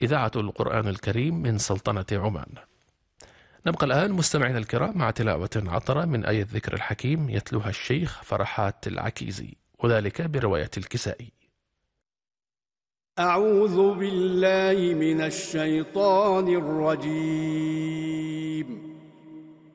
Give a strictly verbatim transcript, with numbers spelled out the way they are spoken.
إذاعة القرآن الكريم من سلطنة عمان. نبقى الآن مستمعين الكرام مع تلاوة عطرة من آية الذكر الحكيم يتلوها الشيخ فرحات العكيزي، وذلك برواية الكسائي. أعوذ بالله من الشيطان الرجيم.